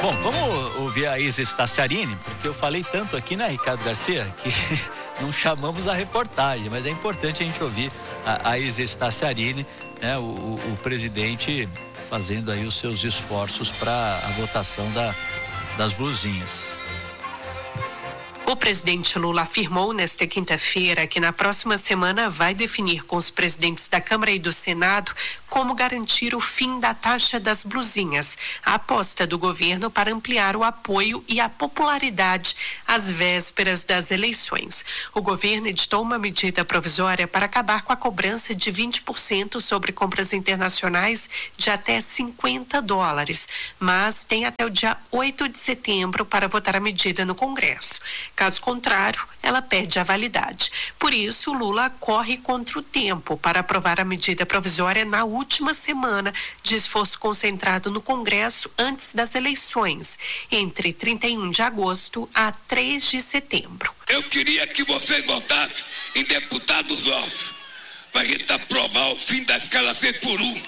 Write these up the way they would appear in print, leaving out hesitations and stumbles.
Bom, vamos ouvir a Isa Staciarini, porque eu falei tanto aqui, né, Ricardo Garcia, que não chamamos a reportagem, mas é importante a gente ouvir a Isa Staciarini, né, o presidente fazendo aí os seus esforços para a votação das blusinhas. O presidente Lula afirmou nesta quinta-feira que na próxima semana vai definir com os presidentes da Câmara e do Senado como garantir o fim da taxa das blusinhas, a aposta do governo para ampliar o apoio e a popularidade às vésperas das eleições. O governo editou uma medida provisória para acabar com a cobrança de 20% sobre compras internacionais de até $50, mas tem até o dia 8 de setembro para votar a medida no Congresso. Caso contrário, ela perde a validade. Por isso, Lula corre contra o tempo para aprovar a medida provisória na última semana de esforço concentrado no Congresso antes das eleições, entre 31 de agosto a 3 de setembro. Eu queria que vocês votassem em deputados nossos, para a gente aprovar o fim da escala 6x1,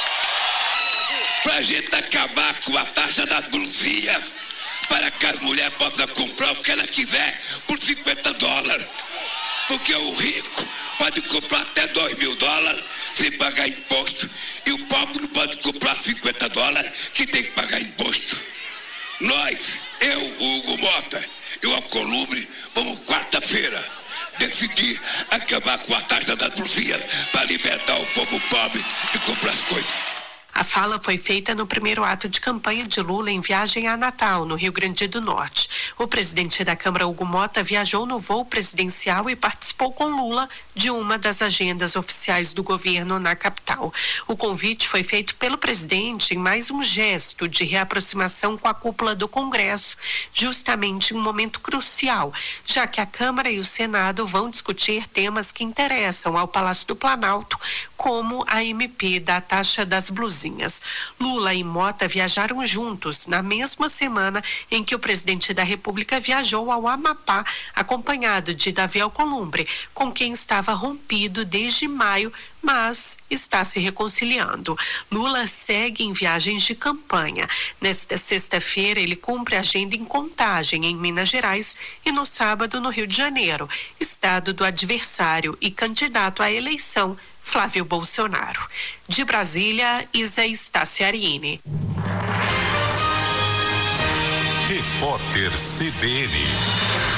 para a gente acabar com a taxa das blusinhas, para que as mulheres possam comprar o que ela quiser por $50. Porque o rico pode comprar até $2.000 sem pagar imposto. E o pobre não pode comprar $50 que tem que pagar imposto. Nós, eu, o Hugo Mota e o Alcolumbre, vamos quarta-feira decidir acabar com a taxa das blusinhas para libertar o povo pobre de comprar as coisas. A fala foi feita no primeiro ato de campanha de Lula em viagem a Natal, no Rio Grande do Norte. O presidente da Câmara, Hugo Mota, viajou no voo presidencial e participou com Lula de uma das agendas oficiais do governo na capital. O convite foi feito pelo presidente em mais um gesto de reaproximação com a cúpula do Congresso, justamente em um momento crucial, já que a Câmara e o Senado vão discutir temas que interessam ao Palácio do Planalto, como a MP da taxa das blusinhas. Lula e Mota viajaram juntos na mesma semana em que o presidente da República viajou ao Amapá, acompanhado de Davi Alcolumbre, com quem estava rompido desde maio, mas está se reconciliando. Lula segue em viagens de campanha. Nesta sexta-feira, ele cumpre a agenda em Contagem, em Minas Gerais, e no sábado, no Rio de Janeiro, estado do adversário e candidato à eleição, Flávio Bolsonaro. De Brasília, Isa Staciarini. Repórter CBN.